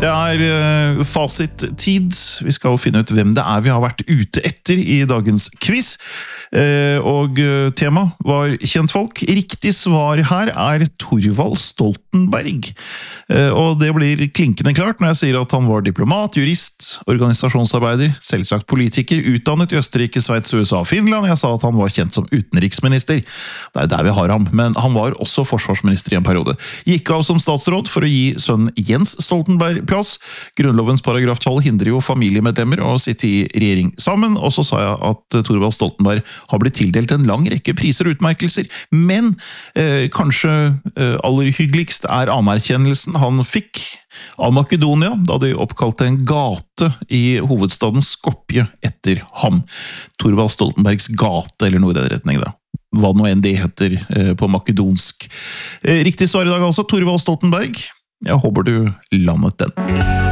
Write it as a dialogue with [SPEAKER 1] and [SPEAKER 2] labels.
[SPEAKER 1] Det fasit-tid. Vi skal finne ut hvem det vi har vært ute etter i dagens quiz. Og tema var kjentfolk. Riktig svar her Thorvald Stoltenberg. Og det blir klinkende klart når jeg sier at han var diplomat, jurist, organisasjonsarbeider, selvsagt politiker, utdannet i Østerrike, Sveits, USA og Finland. Jeg sa at han var kjent som utenriksminister. Det der vi har ham, men han var også forsvarsminister i en periode. Gikk av som statsråd for å gi sønnen Jens Stoltenberg plass. Grunnlovens paragraf 12 hindrer jo familiemedlemmer å sitte i regjering sammen, og så sa jeg at Thorvald Stoltenberg har blitt tildelt en lang rekke priser og utmerkelser, men kanskje aller hyggeligst anerkjennelsen han fikk av Makedonia, da de oppkalte en gate i hovedstaden Skopje etter ham. Thorvald Stoltenbergs gate, eller noe i den retning da. Hva nå enn det heter på makedonsk. Riktig svar i dag altså, Thorvald Stoltenberg. Jeg håper du landet den.